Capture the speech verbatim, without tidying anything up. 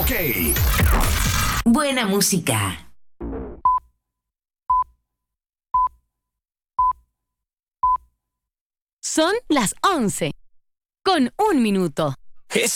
K. Buena música. Son las once, con un minuto. Es